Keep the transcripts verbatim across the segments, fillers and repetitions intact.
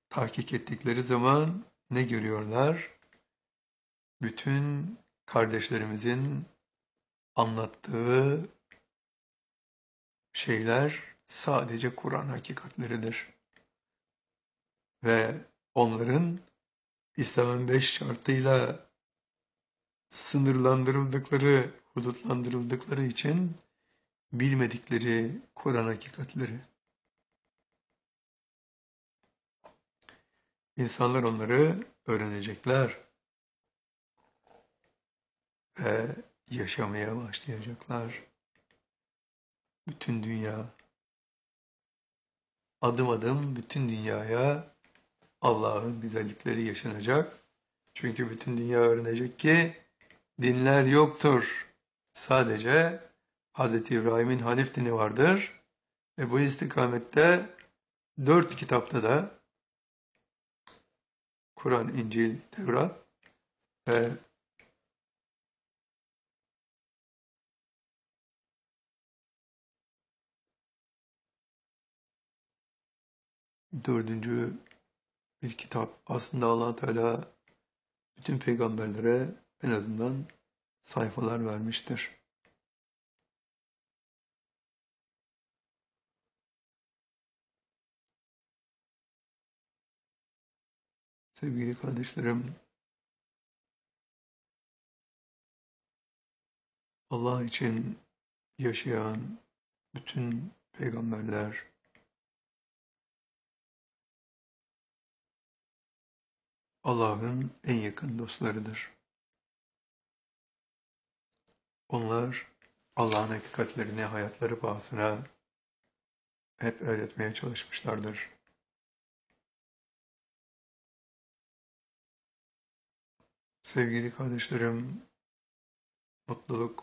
tahkik ettikleri zaman ne görüyorlar? Bütün kardeşlerimizin anlattığı şeyler sadece Kur'an hakikatleridir. Ve onların İslam'ın beş şartıyla sınırlandırıldıkları, hudutlandırıldıkları için bilmedikleri Kur'an hakikatleri. İnsanlar onları öğrenecekler ve yaşamaya başlayacaklar. Bütün dünya, adım adım bütün dünyaya Allah'ın güzellikleri yaşanacak. Çünkü bütün dünya öğrenecek ki dinler yoktur. Sadece Hz. İbrahim'in Hanif dini vardır. Ve bu istikamette dört kitapta da Kur'an, İncil, Tevrat ve dördüncü bir kitap. Aslında Allah Teala bütün peygamberlere en azından sayfalar vermiştir. Sevgili kardeşlerim, Allah için yaşayan bütün peygamberler Allah'ın en yakın dostlarıdır. Onlar Allah'ın hakikatlerini hayatları pahasına hep öğretmeye çalışmışlardır. Sevgili kardeşlerim, mutluluk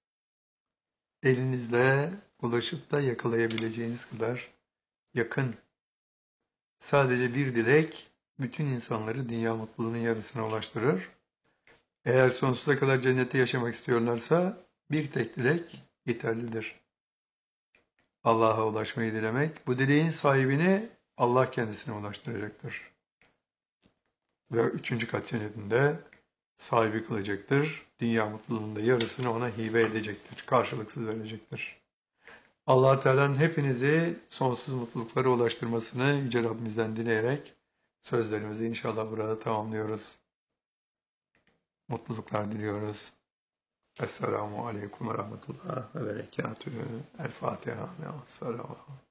elinizle ulaşıp da yakalayabileceğiniz kadar yakın. Sadece bir dilek bütün insanları dünya mutluluğunun yarısına ulaştırır. Eğer sonsuza kadar cennette yaşamak istiyorlarsa bir tek dilek yeterlidir. Allah'a ulaşmayı dilemek, bu dileğin sahibini Allah kendisine ulaştıracaktır. Ve üçüncü kat cennetinde sahibi kılacaktır. Dünya mutluluğunda yarısını ona hibe edecektir. Karşılıksız verecektir. Allah Teala'nın hepinizi sonsuz mutluluklara ulaştırmasını Yüce Rabbimizden dileyerek sözlerimizi inşallah burada tamamlıyoruz. Mutluluklar diliyoruz. Esselamu Aleyküm ve Rahmetullah ve Berekatühü. El Fatiha. Selam.